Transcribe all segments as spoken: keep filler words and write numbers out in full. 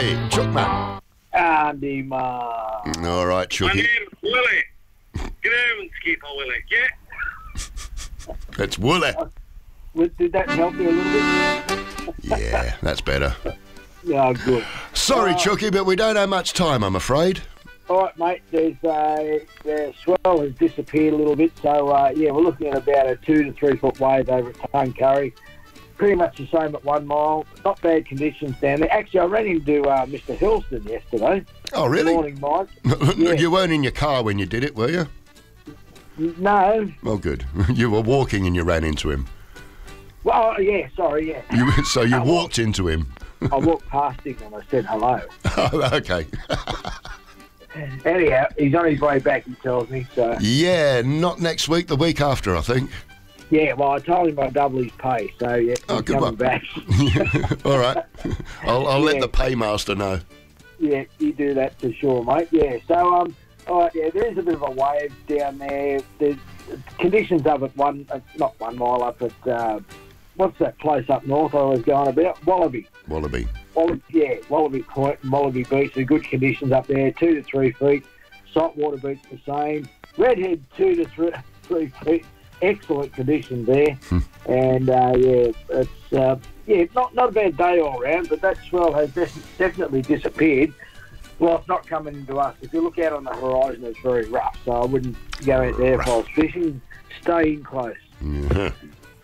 Hey, Chuckman. Andy, ma. All right, My Chucky. name's Willie. Groundskeeper Willie, yeah? That's Wooly. Did that help you a little bit? Yeah, that's better. Yeah, good. Sorry, Uh, Chucky, but we don't have much time, I'm afraid. All right, mate, there's uh, the swell has disappeared a little bit, so uh, yeah, we're looking at about a two to three foot wave over at Tuncurry. Pretty much the same at one mile. Not bad conditions down there. Actually, I ran into uh, Mister Hillston yesterday. Oh, really? Morning, Mike. Yeah. You weren't in your car when you did it, were you? No. Oh, good. You were walking and you ran into him. Well, yeah, sorry, yeah. You, so you I walked into him. I walked past him and I said hello. Oh, okay. Anyhow, he's on his way back, he tells me, so... Yeah, not next week, the week after, I think. Yeah, well, I told him I'd double his pay, so yeah, he's Oh, good coming one. back. All right. I'll, I'll let Yeah. the paymaster know. Yeah, you do that for sure, mate. Yeah, so, um, all right, yeah, there is a bit of a wave down there. There's conditions up at one, uh, not one mile, up at, uh, what's that place up north I was going about? Wallaby. Wallaby. Wallaby, yeah, Wallaby Point and Wallaby Beach. There's good conditions up there, two to three feet. Saltwater Beach the same. Redhead, two to three, three feet. Excellent conditions there. And, uh, yeah, it's, uh, yeah, not, not a bad day all round, but that swell has def- definitely disappeared. Well, it's not coming into us. If you look out on the horizon, it's very rough, so I wouldn't go out there if I was fishing. Stay in close. Yeah.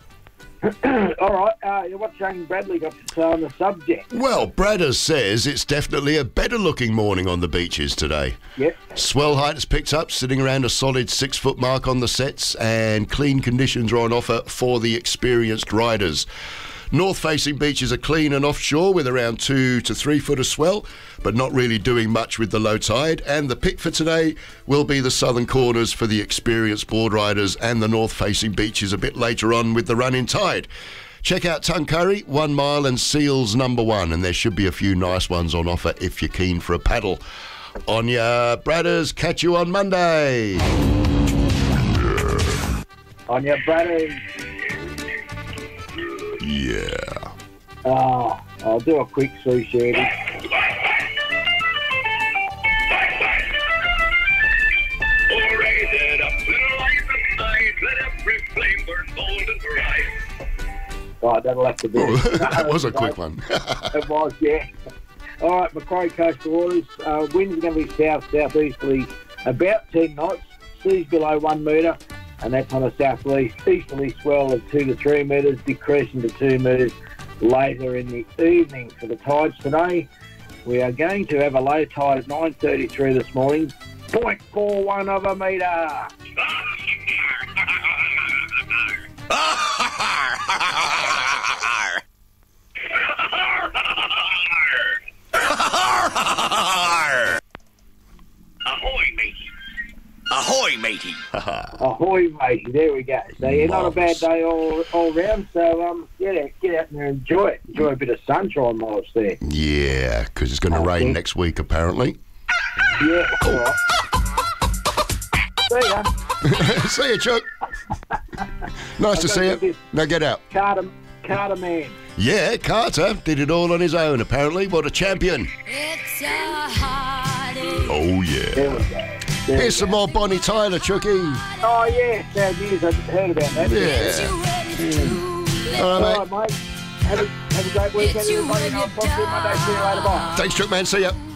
All right, uh, what's young Bradley got to say on the subject? Well, Bradders says it's definitely a better-looking morning on the beaches today. Yep. Swell height has picked up, sitting around a solid six-foot mark on the sets, and clean conditions are on offer for the experienced riders. North-facing beaches are clean and offshore with around two to three foot of swell, but not really doing much with the low tide. And the pick for today will be the southern corners for the experienced board riders and the north-facing beaches a bit later on with the run-in tide. Check out Tuncurry, One Mile and Seals number one, and there should be a few nice ones on offer if you're keen for a paddle. On ya, Bradders, catch you on Monday. On your brothers. Yeah. Oh, I'll do a quick sea shanty. Right, that'll have to be Oh, it. that was a quick one. It was, yeah. All right, Macquarie coastal waters. Uh, winds are going to be south-southeasterly, about ten knots. Seas below one metre, and that's on a south-east easterly swell of two to three metres, decreasing to two metres later in the evening. For the tides today, we are going to have a low tide at nine thirty-three this morning, zero point four one of a metre. Ahoy, matey. Ahoy, matey. Ahoy, matey. There we go. So, yeah, not a bad day all all round. So, um, get out, get out there and enjoy it. Enjoy a bit of sunshine while it's there. Yeah, because it's going to Okay. rain next week, apparently. Yeah, all right. See ya. See you, Chuck. Nice to I've see got you. this. Now get out. Carter, Carter man. Yeah, Carter did it all on his own, apparently. What a champion. It's a holiday. Oh, yeah. There we go. There we Here's some go. more Bonnie Tyler, Chucky. Oh, yeah, sad news. I heard about that. Yeah. All right, All mate. right, mate. Have a, have a great weekend, It's you everybody. when And I'll you talk to you Monday. See you later. Bye. Thanks, Chuck, man. See ya.